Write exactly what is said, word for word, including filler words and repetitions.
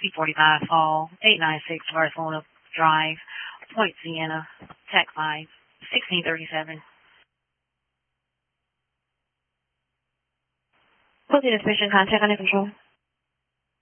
P forty-five Fall, eight nine six Barcelona Drive, Point Siena, Tech five, sixteen thirty-seven. Closing inspection, contact under control.